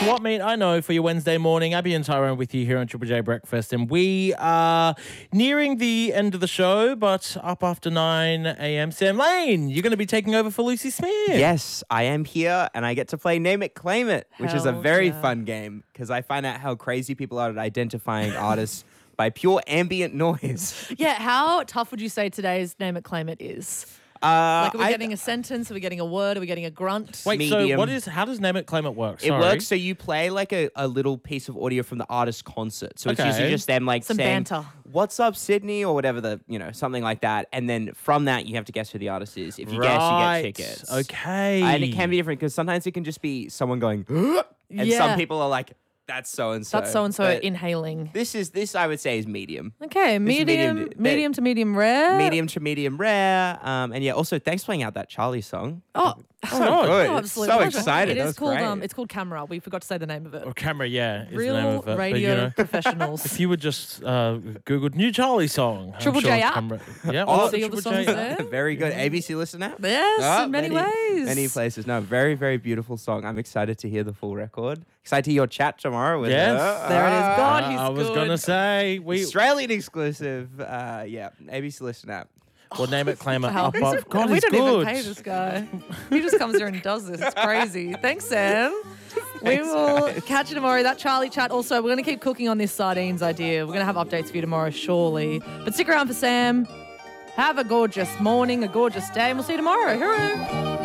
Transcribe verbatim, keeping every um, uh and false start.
What Meat I Know for your Wednesday morning. Abby and Tyrone with you here on Triple J Breakfast. And we are nearing the end of the show, but up after nine a.m. Sam Lane, you're going to be taking over for Lucy Smith. Yes, I am here and I get to play Name It, Claim It, which is a Hell very yeah. fun game because I find out how crazy people are at identifying artists by pure ambient noise. Yeah, how tough would you say today's Name It, Claim It is? Uh, Like, are we I- getting a sentence? Are we getting a word? Are we getting a grunt? Wait, so medium. what is, how does Name It, Claim It work? It Sorry. works so you play like a, a little piece of audio from the artist's concert. So it's usually Okay. just them like Some saying, banter. "What's up, Sydney?" or whatever the, you know, something like that. And then from that, you have to guess who the artist is. If you guess, Right. you get tickets. Okay. And it can be different because sometimes it can just be someone going, and Yeah. some people are like, "That's so and so." That's so and so inhaling. This is this I would say is medium. Okay, is medium, medium medium, to- to medium rare. Medium to medium rare. Um, and yeah, also thanks for playing out that Charlie song. Oh, So God. good. oh, It's absolute so pleasure. excited. It That is was called great. um, it's called Camera. We forgot to say the name of it. Or Camera, yeah, is Real the name of it. radio But, you know, professionals. if you would just uh, Googled New Charlie song. I'm Triple sure J app? Camera- Yeah, Oh, or see all the Triple J songs app. there? Very good. A B C Listen app. Yes, Oh, in many, ways. Many places. No, very, very beautiful song. I'm excited to hear the full record. Excited to hear your chat tomorrow with Yes. her. There it is. Ah. God, Uh, he's I was good. going to say, we Australian exclusive. Uh, yeah, A B C Listen app. will Name It, Claim It Wow. up. up. God, we he's don't good. even pay this guy. He just comes here and does this. It's crazy. Thanks, Sam. We Thanks, will guys. catch you tomorrow. That Charlie chat. Also, we're going to keep cooking on this sardines idea. We're going to have updates for you tomorrow, surely. But stick around for Sam. Have a gorgeous morning, a gorgeous day, and we'll see you tomorrow. Hooroo.